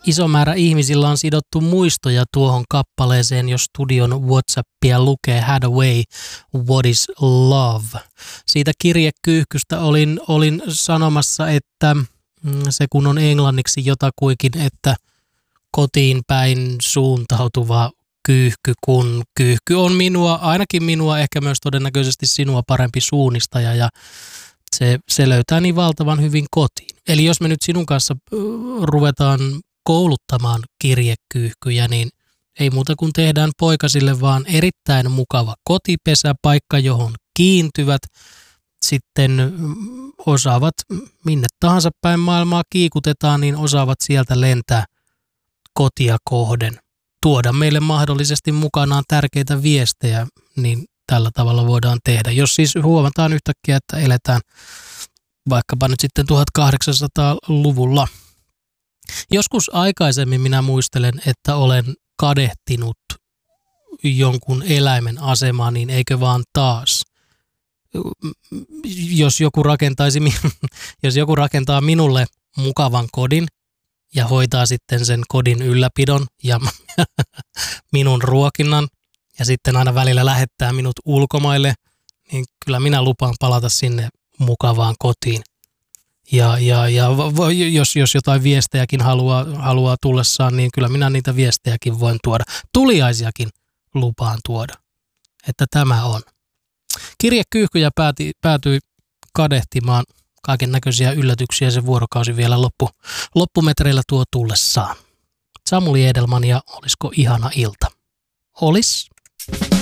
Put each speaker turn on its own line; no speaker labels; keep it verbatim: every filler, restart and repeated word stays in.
iso määrä ihmisillä on sidottu muistoja tuohon kappaleeseen, jos studion WhatsAppia lukee Hathaway, What is Love. Siitä kirjekyyhkystä olin, olin sanomassa, että se kun on englanniksi jotakuikin, että kotiin päin suuntautuva kyyhky, kun kyyhky on minua, ainakin minua, ehkä myös todennäköisesti sinua parempi suunnistaja ja se, se löytää niin valtavan hyvin kotiin. Eli jos me nyt sinun kanssa ruvetaan kouluttamaan kirjekyyhkyjä, niin ei muuta kuin tehdään poikasille vaan erittäin mukava kotipesäpaikka, johon kiintyvät. Sitten osaavat, minne tahansa päin maailmaa kiikutetaan, niin osaavat sieltä lentää kotia kohden. Tuoda meille mahdollisesti mukanaan tärkeitä viestejä, niin tällä tavalla voidaan tehdä. Jos siis huomataan yhtäkkiä, että eletään vaikkapa nyt sitten tuhatkahdeksansataaluvulla. Joskus aikaisemmin minä muistelen, että olen kadehtinut jonkun eläimen asemaa, niin eikö vaan taas. Jos joku rakentaisi, jos joku rakentaa minulle mukavan kodin ja hoitaa sitten sen kodin ylläpidon ja minun ruokinnan ja sitten aina välillä lähettää minut ulkomaille, niin kyllä minä lupaan palata sinne mukavaan kotiin. Ja, ja, ja jos, jos jotain viestejäkin haluaa, haluaa tullessaan, niin kyllä minä niitä viestejäkin voin tuoda. Tuliaisiakin lupaan tuoda, että tämä on. Kirjekyyhkyjä pääti, päätyi kadehtimaan kaiken näköisiä yllätyksiä, se vuorokausi vielä loppu, loppumetreillä tuo tullessaan. Samuli Edelman ja olisiko ihana ilta? Olis.